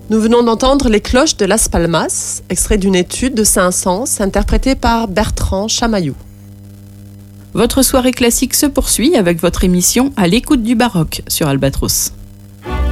Nous venons d'entendre les cloches de Las Palmas, extrait d'une étude de Saint-Saëns, interprétée par Bertrand Chamaillou. Votre soirée classique se poursuit avec votre émission À l'écoute du baroque sur Albatros.